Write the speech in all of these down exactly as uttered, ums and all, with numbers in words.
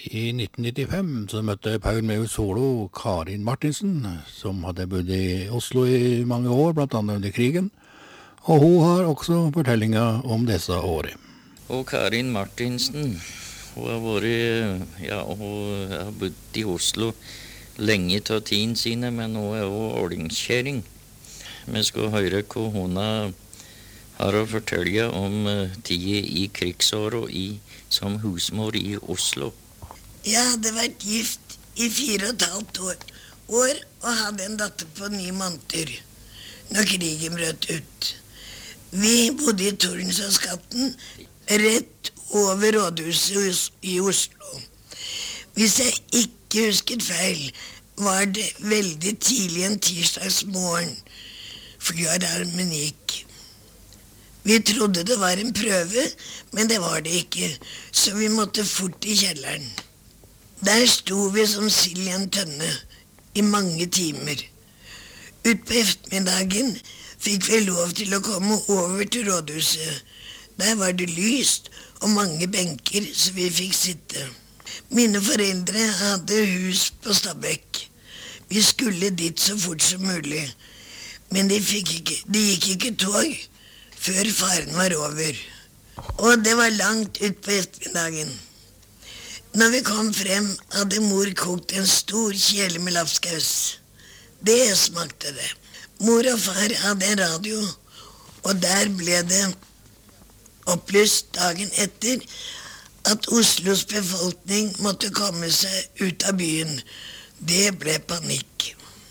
I nitten nittifem så møtte Paul Meus Solo Karin Martinsen, som hadde bodd i Oslo i mange år, blant annet under krigen. Og hun har også fortellinger om disse årene. Og Karin Martinsen, hun har vært, ja, hun har bodd i Oslo lenge til tiden sine, men hun er også ålingskjæring. Vi skal høre hva hun har å fortelle om tiden i krigsåret i, som husmor i Oslo. Jeg hadde vært gift i fire og et halvt år, år og hadde en datter på ni måneder når krigen brøt ut. Vi bodde i Tordenskioldsgaten, rett over rådhuset i Oslo. Hvis jeg ikke husket feil, var det veldig tidlig en tirsdagsmorgen flyalarmen gikk. Vi trodde det var en prøve, men det var det ikke, så vi måtte fort i kjelleren. Der sto vi som sild i en tønne i mange timer. Ut på eftermiddagen fikk vi lov til å komme over til rådhuset. Der var det lyst og mange benker, så vi fikk sitte. Mine foreldre hadde hus på Stabekk. Vi skulle dit så fort som mulig, men de, fikk ikke, de gikk ikke tog før faren var over. Og det var langt ut på ettermiddagen. Når vi kom frem, hadde mor kokt en stor kjele med lapskaus. Det smakte det. Mor og far hadde en radio, og der ble det opplyst dagen etter at Oslos befolkning måtte komme seg ut av byen. Det ble panikk.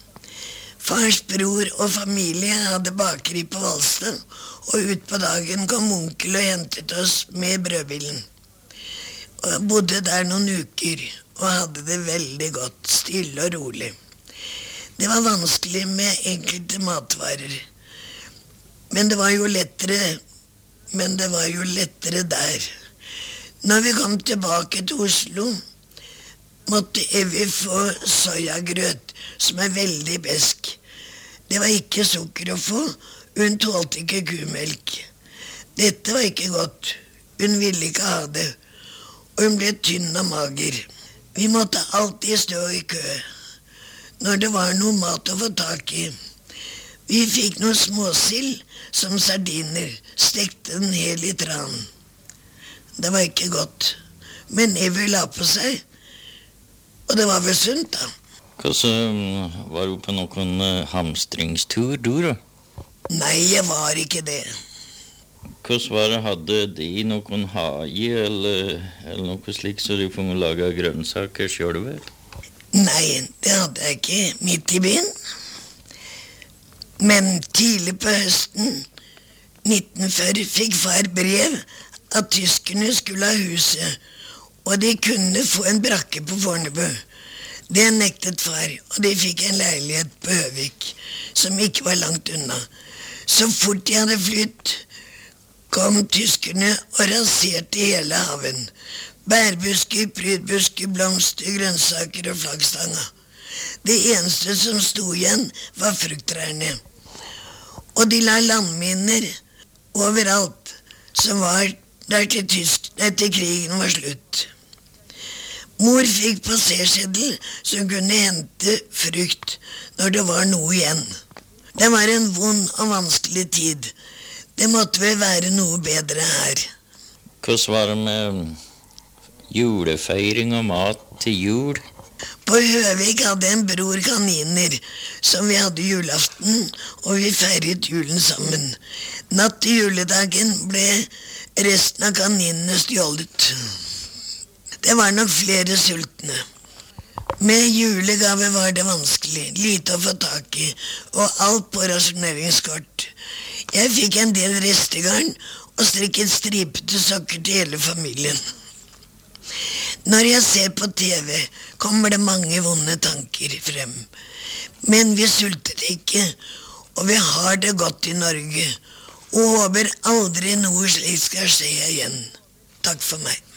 Fars bror og familie hadde bakeri på Valstad, og ut på dagen kom onkel og hentet oss med brødbilen. Og bodde der noen uker, og hadde det veldig godt, stille og rolig. Det var vanskelig med enkelte matvarer, men det var jo lettere, men det var jo lettere der. Når vi kom tilbake til Oslo, måtte Evy få sojagrøt, som er veldig besk. Det var ikke sukker å få, hun tålte ikke kumelk. Dette var ikke godt, hun ville ikke ha det, og hun ble tynn og mager. Vi måtte alltid stå i kø, når det var noe mat å få tak i. Vi fikk noe småsild som sardiner, stekte den hel i tran. Det var ikke godt, men Evy la på seg, og det var vel sunt da. Hvordan var du på noen hamstringstur, du da? Nei, jeg var ikke det. Hvordan var det, hadde de noen hage eller, eller noe slikt så de kunne lage grønnsaker selv? Nei, det hadde jeg ikke midt i byen. Men tidlig på høsten nitten førti fikk far brev at tyskerne skulle ha huset, og de kunne få en brakke på Fornebu. Det nektet far, og de fikk en leilighet på Høvik, som ikke var langt unna. Så fort de hadde flytt, kom tyskerne og raserte hele haven. Bærbusker, prydbusker, blomster, grønnsaker og flaggstanga. Det eneste som sto igjen var frukttrærne. Og de la landminer overalt som var der til, tysk, der til krigen var slutt. Mor fikk passerseddel som kunne hente frukt når det var noe igjen. Det var en vond og vanskelig tid. Det måtte vel være noe bedre her. Hvordan var det med julefeiring og mat til jul? På Høvik hadde en bror kaniner som vi hadde julaften, og vi feiret julen sammen. Natt til juledagen ble resten av kaninene stjålet. Det var nok flere sultne. Med julegave var det vanskelig, lite å få tak i, og alt på rasjoneringskort. Jeg fikk en del restegarn og strikket stripete sokker til hele familien. Når jeg ser på T V, kommer det mange vonde tanker frem. Men vi sulter ikke, og vi har det godt i Norge, og håper aldri noe slikt skal skje igjen. Takk for meg.